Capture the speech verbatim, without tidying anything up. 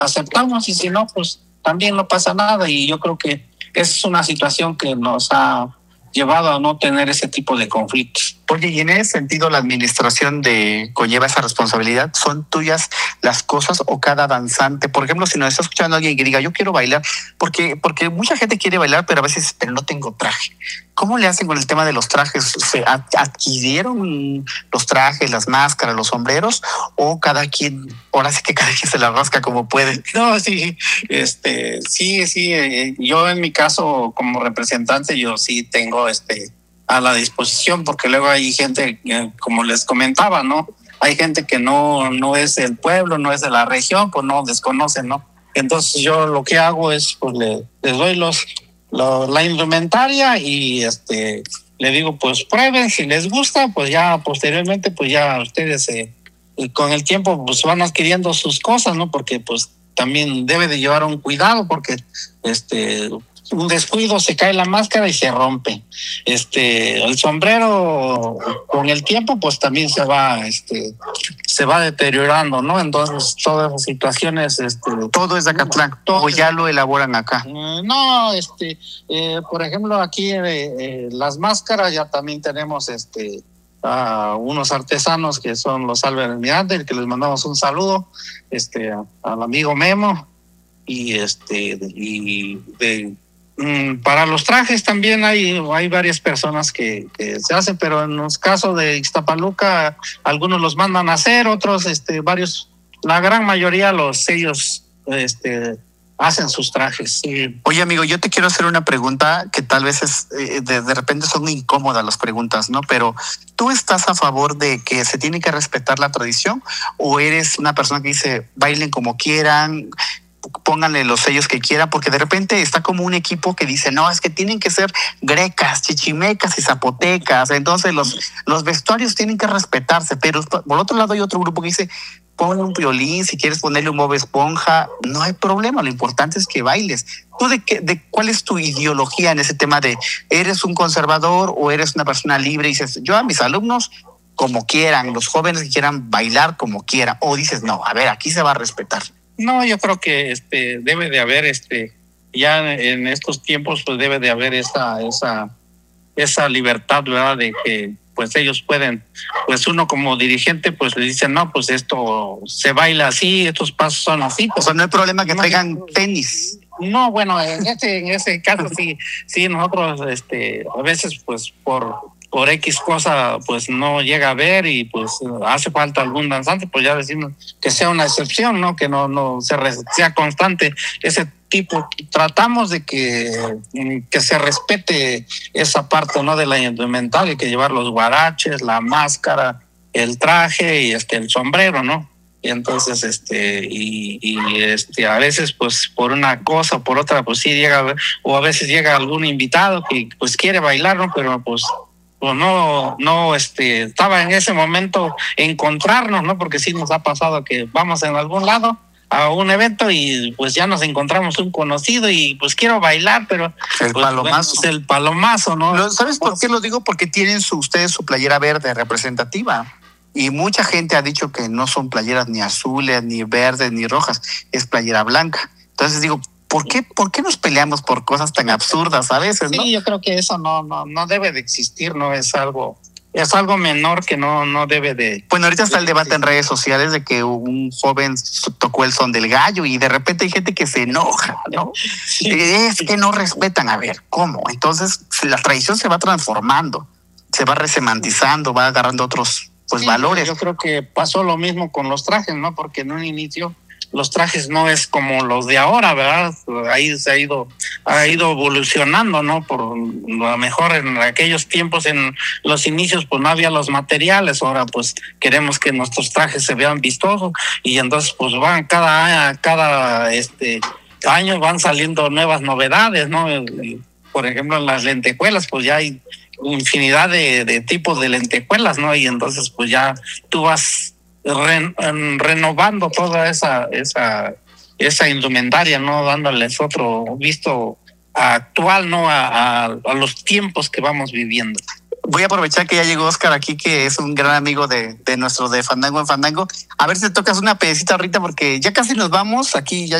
aceptamos, y si no, pues también no pasa nada. Y yo creo que esa es una situación que nos ha llevado a no tener ese tipo de conflictos. Oye, y en ese sentido, la administración de conlleva esa responsabilidad. ¿Son tuyas las cosas o cada danzante? Por ejemplo, si nos está escuchando alguien que diga, yo quiero bailar, porque, porque mucha gente quiere bailar, pero a veces, pero no tengo traje. ¿Cómo le hacen con el tema de los trajes? ¿Se adquirieron los trajes, las máscaras, los sombreros? ¿O cada quien, ahora sí que cada quien se la rasca como puede? No, sí, este, sí, sí. Eh, yo en mi caso, como representante, yo sí tengo este a la disposición, porque luego hay gente, eh, como les comentaba, ¿no? Hay gente que no, no es del pueblo, no es de la región, pues no desconoce, ¿no? Entonces yo lo que hago es, pues le, les doy los, los, la indumentaria y este le digo, pues prueben, si les gusta, pues ya posteriormente, pues ya ustedes eh, con el tiempo pues van adquiriendo sus cosas, ¿no? Porque pues también debe de llevar un cuidado, porque este un descuido, se cae la máscara y se rompe. Este, el sombrero con el tiempo, pues también se va, este, se va deteriorando, ¿no? Entonces, todas las situaciones, este, todo es de Acatlán, o ya lo elaboran acá. No, este, eh, por ejemplo, aquí eh, eh, las máscaras ya también tenemos, este, a unos artesanos que son los Álvarez Miranda, que les mandamos un saludo, este, a, al amigo Memo, y este, y de para los trajes también hay, hay varias personas que, que se hacen, pero en los casos de Ixtapaluca, algunos los mandan a hacer, otros, este, varios, la gran mayoría los ellos, este, hacen sus trajes. Sí. Oye, amigo, yo te quiero hacer una pregunta que tal vez es, eh, de, de repente son incómodas las preguntas, ¿no? Pero ¿tú estás a favor de que se tiene que respetar la tradición o eres una persona que dice bailen como quieran, pónganle los sellos que quieran? Porque de repente está como un equipo que dice, no, es que tienen que ser grecas, chichimecas y zapotecas, entonces los, los vestuarios tienen que respetarse, pero por otro lado hay otro grupo que dice, ponle un violín, si quieres ponerle un Bob Esponja, no hay problema, lo importante es que bailes. ¿Tú de qué, de cuál es tu ideología en ese tema de, eres un conservador o eres una persona libre y dices, yo a mis alumnos como quieran, los jóvenes que quieran bailar como quieran, o dices, no, a ver, aquí se va a respetar? No, yo creo que este debe de haber este ya en estos tiempos pues debe de haber esa esa esa libertad, ¿verdad? De que pues ellos pueden, pues uno como dirigente pues le dice, no, pues esto se baila así, estos pasos son así. Pues, o sea, no hay problema que traigan tenis. No, bueno, en ese en ese caso sí, sí nosotros este a veces pues por por X cosa pues no llega a ver y pues hace falta algún danzante, pues ya decimos que sea una excepción, ¿no? Que no no se re, sea constante ese tipo. Tratamos de que, que se respete esa parte, ¿no? De la indumentaria, que llevar los guaraches, la máscara, el traje y este el sombrero, ¿no? Y entonces este y, y este a veces pues por una cosa o por otra pues sí llega, o a veces llega algún invitado que pues quiere bailar, ¿no? Pero pues pues no, no, este, estaba en ese momento encontrarnos, ¿no? Porque sí nos ha pasado que vamos en algún lado a un evento y pues ya nos encontramos un conocido y pues quiero bailar, pero el pues, palomazo, bueno, el palomazo, ¿no? ¿Sabes por qué lo digo? Porque tienen su, ustedes su playera verde representativa. Y mucha gente ha dicho que no son playeras ni azules, ni verdes, ni rojas, es playera blanca. Entonces digo, ¿Por qué, ¿Por qué nos peleamos por cosas tan absurdas a veces, no? Sí, yo creo que eso no, no, no debe de existir, no es algo, es algo menor que no, no debe de. Bueno, ahorita está el debate en redes sociales de que un joven tocó el son del gallo y de repente hay gente que se enoja, ¿no? Sí. Es que no respetan. A ver, ¿cómo? Entonces la tradición se va transformando, se va resemantizando, va agarrando otros pues sí, valores. Yo creo que pasó lo mismo con los trajes, ¿no? Porque en un inicio los trajes no es como los de ahora, ¿verdad? Ahí se ha ido, ha ido evolucionando, ¿no? Por lo mejor en aquellos tiempos, en los inicios, pues no había los materiales. Ahora, pues queremos que nuestros trajes se vean vistosos y entonces, pues van cada, cada este año van saliendo nuevas novedades, ¿no? Por ejemplo, en las lentejuelas, pues ya hay infinidad de, de tipos de lentejuelas, ¿no? Y entonces, pues ya tú vas Re, renovando toda esa esa esa indumentaria, no dándoles otro visto actual, no a, a, a los tiempos que vamos viviendo. voy a aprovechar que ya llegó Oscar aquí, que es un gran amigo de, de nuestro de Fandango en Fandango. A ver si te tocas una pedacita ahorita, porque ya casi nos vamos. Aquí ya